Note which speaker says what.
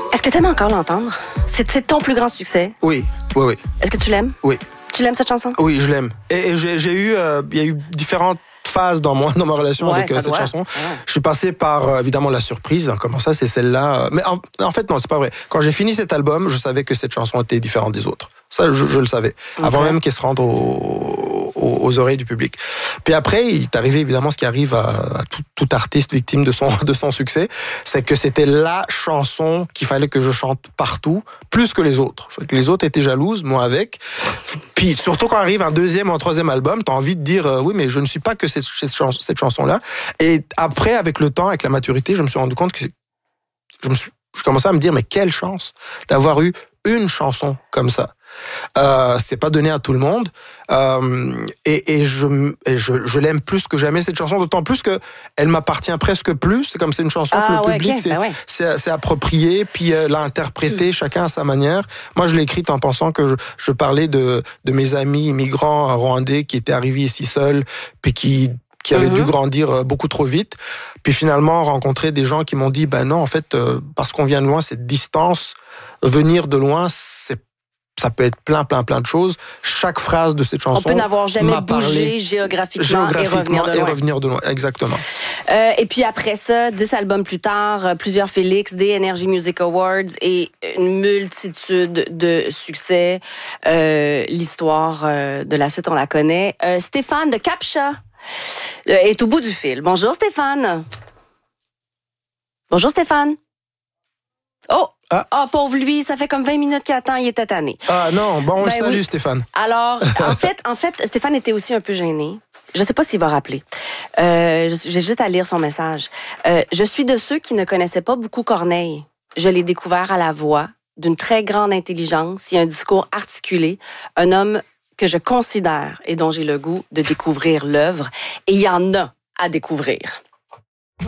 Speaker 1: Est-ce que tu aimes encore l'entendre? C'est ton plus grand succès?
Speaker 2: Oui.
Speaker 1: Est-ce que tu l'aimes?
Speaker 2: Oui.
Speaker 1: Tu l'aimes, cette chanson?
Speaker 2: Oui, je l'aime. Et j'ai eu, il y a eu différentes phases dans ma relation avec cette chanson. Ouais. Je suis passé par, évidemment, la surprise. Comment ça, c'est celle-là? Mais en fait, non, c'est pas vrai. Quand j'ai fini cet album, je savais que cette chanson était différente des autres. Ça, je le savais. Okay. Avant même qu'elle se rende aux oreilles du public. Puis après, il est arrivé évidemment ce qui arrive à tout artiste victime de son succès, c'est que c'était la chanson qu'il fallait que je chante partout, plus que les autres. Les autres étaient jalouses, moi avec. Puis surtout quand arrive un deuxième ou un troisième album, t'as envie de dire oui, mais je ne suis pas que cette chanson-là. Et après, avec le temps, avec la maturité, je me suis rendu compte que je commençais à me dire mais quelle chance d'avoir eu une chanson comme ça. C'est pas donné à tout le monde et je l'aime plus que jamais cette chanson, d'autant plus que elle m'appartient presque plus. C'est comme c'est une chanson que le public c'est approprié, puis l'a interprétée chacun à sa manière. Moi je l'ai écrite en pensant que je parlais de mes amis immigrants rwandais qui étaient arrivés ici seuls puis qui avaient dû grandir beaucoup trop vite, puis finalement rencontrer des gens qui m'ont dit ben non, en fait parce qu'on vient de loin, cette distance, venir de loin, ça peut être plein de choses. Chaque phrase de cette chanson,
Speaker 1: on peut n'avoir jamais bougé géographiquement et
Speaker 2: revenir de loin. Exactement.
Speaker 1: Et puis après ça, 10 albums plus tard, plusieurs Félix, des Energy Music Awards et une multitude de succès. L'histoire de la suite, on la connaît. Stéphane de Captcha est au bout du fil. Bonjour Stéphane. Bonjour Stéphane. Oh, pauvre lui, ça fait comme 20 minutes qu'il attend, il était tanné.
Speaker 2: Ah non, bon, on le salue, Stéphane.
Speaker 1: Alors, en fait, Stéphane était aussi un peu gêné. Je sais pas s'il va rappeler. J'ai juste à lire son message. Je suis de ceux qui ne connaissaient pas beaucoup Corneille. Je l'ai découvert à la voix, d'une très grande intelligence et un discours articulé. Un homme que je considère et dont j'ai le goût de découvrir l'œuvre. Et il y en a à découvrir.